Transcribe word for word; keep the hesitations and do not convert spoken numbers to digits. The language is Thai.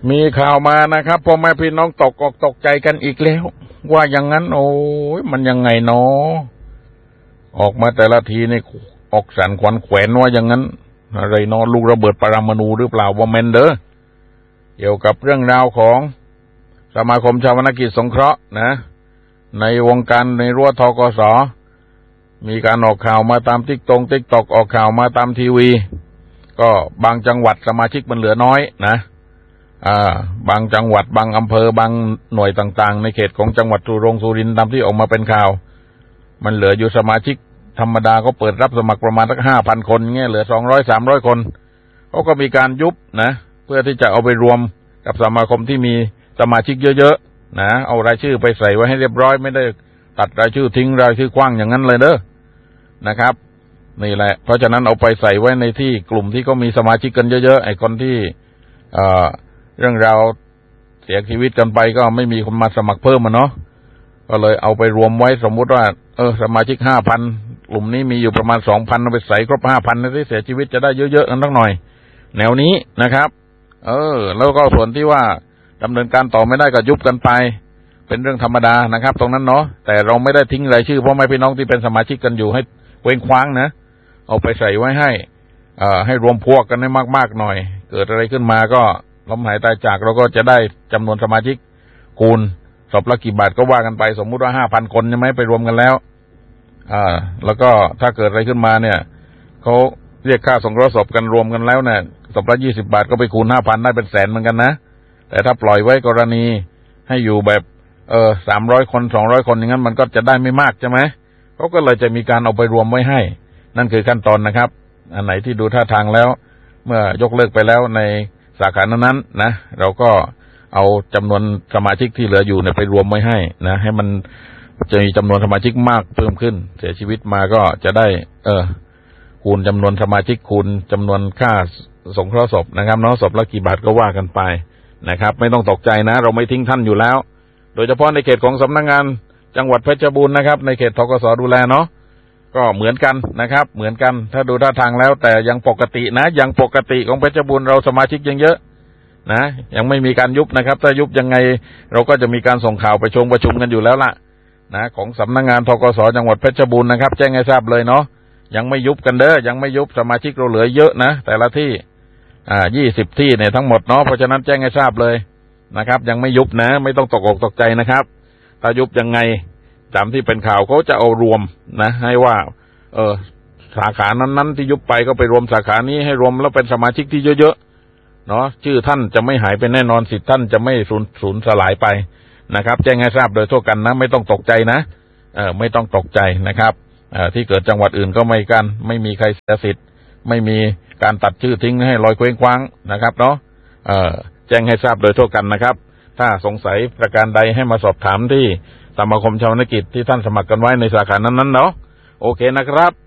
มีข่าวมานะครับพ่อแม่พี่น้องตกอกตกใจกันอีกแล้วว่าอย่างนั้นโอ้ยมันยังไงเนาะออกมาแต่ละทีนี่ออกสั่นขวัญแขวนว่าอย่างนั้นอะไรเนาะลูกระเบิดปรมาณูหรือเปล่าว่าแมนเดอร์เกี่ยวกับเรื่องราวของสมาคมชาวนากิจสงเคราะห์นะในวงการในรั้วธกส.มีการออกข่าวมาตามติ๊กตงติ๊กตอกออกข่าวมาตามทีวีก็บางจังหวัดสมาชิกมันเหลือน้อยนะอ่าบางจังหวัดบางอำเภอบางหน่วยต่างๆในเขตของจังหวัดสุรงสุรินทร์ตามที่ออกมาเป็นข่าวมันเหลืออยู่สมาชิกธรรมดาก็เปิดรับสมัครประมาณสักห้าพันคนเงี้ยเหลือสองร้อยสามร้อยคนเขาก็มีการยุบนะเพื่อที่จะเอาไปรวมกับสมาคมที่มีสมาชิกเยอะๆนะเอารายชื่อไปใส่ไว้ให้เรียบร้อยไม่ได้ตัดรายชื่อทิ้งรายชื่อกว้างอย่างนั้นเลยเด้อนะครับนี่แหละเพราะฉะนั้นเอาไปใส่ไว้ในที่กลุ่มที่เขามีสมาชิกกันเยอะๆไอ้คนที่เอ่อเรื่องราวเสียชีวิตกันไปก็ไม่มีคนมาสมัครเพิ่มมาเนาะก็เลยเอาไปรวมไว้สมมุติว่าเออสมาชิก ห้าพัน กลุ่มนี้มีอยู่ประมาณ สองพัน เอาไปใส่ครบ ห้าพัน ที่เสียชีวิตจะได้เยอะๆกันสักหน่อยแนวนี้นะครับเออแล้วก็ส่วนที่ว่าดำเนินการต่อไม่ได้ก็ยุบกันไปเป็นเรื่องธรรมดานะครับตรงนั้นเนาะแต่เราไม่ได้ทิ้งรายชื่อพ่อแม่พี่น้องที่เป็นสมาชิกกันอยู่ให้เว้งคว้างนะเอาไปใส่ไว้ให้เอ่อให้รวมพวกกันให้มากๆหน่อยเกิดอะไรขึ้นมาก็ล้มหายตายจากเราก็จะได้จำนวนสมาชิกคูณศพละกี่บาทก็ว่ากันไปสมมุติว่า ห้าพัน คนใช่ไหมไปรวมกันแล้วอ่าแล้วก็ถ้าเกิดอะไรขึ้นมาเนี่ยเขาเรียกค่าสงเคราะห์ศพกันรวมกันแล้วเนี่ยศพละยี่สิบบาทก็ไปคูณ ห้าพัน ได้เป็นแสนเหมือนกันนะแต่ถ้าปล่อยไว้กรณีให้อยู่แบบเออสามร้อยคนสองร้อยคนอย่างนั้นมันก็จะได้ไม่มากใช่ไหมเขาก็เลยจะมีการเอาไปรวมไว้ให้นั่นคือขั้นตอนนะครับอันไหนที่ดูท่าทางแล้วเมื่อยกเลิกไปแล้วในสาขานั้นๆนะเราก็เอาจำนวนสมาชิกที่เหลืออยู่เนี่ยไปรวมไว้ให้นะให้มันจะมีจำนวนสมาชิกมากเพิ่มขึ้นเสียชีวิตมาก็จะได้เออคูณจำนวนสมาชิกคูณจำนวนค่าสงเคราะห์ศพนะครับเนาะศพละกี่บาทก็ว่ากันไปนะครับไม่ต้องตกใจนะเราไม่ทิ้งท่านอยู่แล้วโดยเฉพาะในเขตของสำนักงานจังหวัดเพชรบูรณ์นะครับในเขตธกสดูแลเนาะก็เหมือนกันนะครับเหมือนกันถ้าดูท่าทางแล้วแต่ยังปกตินะยังปกติของเพชรบูรณ์เราสมาชิกยังเยอะนะยังไม่มีการยุบนะครับถ้ายุบยังไงเราก็จะมีการส่งข่าวไปชงประชุมกันอยู่แล้วล่ะนะของสำนักงานธกสจังหวัดเพชรบูรณ์นะครับแจ้งให้ทราบเลยเนาะยังไม่ยุบกันเด้อยังไม่ยุบสมาชิกเราเหลือเยอะนะแต่ละที่อ่ายี่สิบที่เนี่ยทั้งหมดเนาะเพราะฉะนั้นแจ้งให้ทราบเลยนะครับยังไม่ยุบนะไม่ต้องตกอกตกใจนะครับถ้ายุบยังไงตามที่เป็นข่าวเขาจะเอารวมนะให้ว่าเออสาขานั้นๆที่ยุบไปก็ไปรวมสาขานี้ให้รวมแล้วเป็นสมาชิกที่เยอะๆเนาะชื่อท่านจะไม่หายไปแน่นอนสิทธิ์ท่านจะไม่สูญสูญสลายไปนะครับแจ้งให้ทราบโดยทั่วกันนะไม่ต้องตกใจนะเออไม่ต้องตกใจนะครับเอ่อที่เกิดจังหวัดอื่นก็ไม่กันไม่มีใครเสียสิทธิ์ไม่มีการตัดชื่อทิ้งให้ลอยเคว้งคว้างนะครับเนาะเอ่อแจ้งให้ทราบโดยทั่วกันนะครับถ้าสงสัยประการใดให้มาสอบถามที่สมาคมชาวนากิจที่ท่านสมัครกันไว้ในสาขานั้นๆเนาะโอเคนะครับ